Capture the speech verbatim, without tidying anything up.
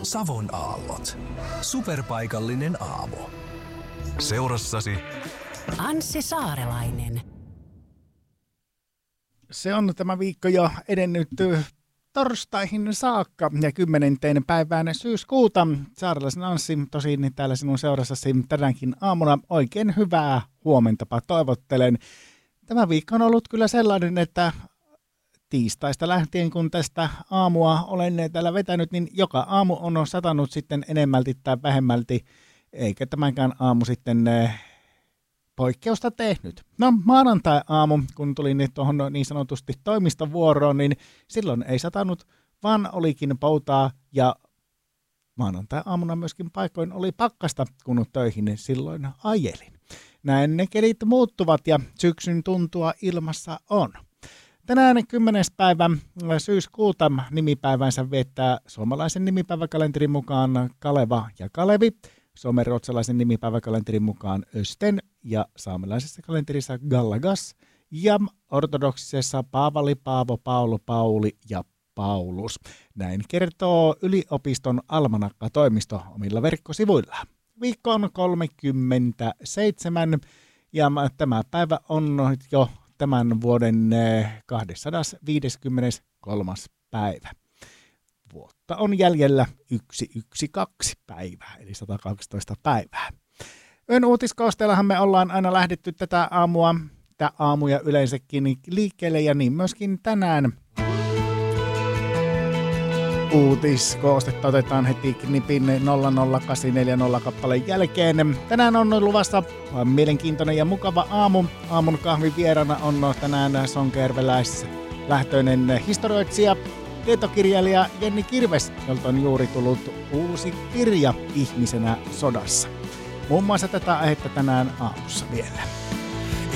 Savon aallot. Superpaikallinen aamu. Seurassasi Anssi Saarelainen. Se on tämä viikko jo edennyt torstaihin saakka ja kymmenenteen päivään syyskuuta. Saarelaisen Anssi tosin täällä sinun seurassasi tänäänkin aamuna. Oikein hyvää huomentapa toivottelen. Tämä viikko on ollut kyllä sellainen, että tiistaista lähtien, kun tästä aamua olen täällä vetänyt, niin joka aamu on satanut sitten enemmälti tai vähemmälti, eikä tämänkään aamu sitten eh, poikkeusta tehnyt. No maanantai-aamu, kun tulin tuohon niin sanotusti toimistovuoroon, niin silloin ei satanut, vaan olikin poutaa ja maanantai-aamuna myöskin paikoin oli pakkasta, kun töihin silloin ajelin. Näin ne kelit muuttuvat ja syksyn tuntua ilmassa on. Tänään kymmenes päivä syyskuuta nimipäivänsä viettää suomalaisen nimipäiväkalenterin mukaan Kaleva ja Kalevi, suomenruotsalaisen nimipäiväkalenterin mukaan Östen ja saamelaisessa kalenterissa Gallagas ja ortodoksisessa Paavali, Paavo, Paulu, Pauli ja Paulus. Näin kertoo yliopiston Almanakka-toimisto omilla verkkosivuillaan. Viikko on kolmekymmentäseitsemän ja tämä päivä on jo tämän vuoden kaksisataaviisikymmentäkolmas päivä. Vuotta on jäljellä yksi yksi kaksi päivää, eli sata kaksitoista päivää. Yön uutiskoosteellahan me ollaan aina lähdetty tätä aamua, tätä aamuja yleensäkin liikkeelle, ja niin myöskin tänään. Uutiskoostetta otetaan heti knipin nolla nolla kahdeksan neljä nolla kappaleen jälkeen. Tänään on luvassa mielenkiintoinen ja mukava aamu. Aamun kahvin vieraana on tänään sonkeerveläislähtöinen historioitsija, tietokirjailija Jenni Kirves, jolta on juuri tullut uusi kirja Ihmisenä sodassa. Muun muassa tätä aihetta tänään aamussa vielä.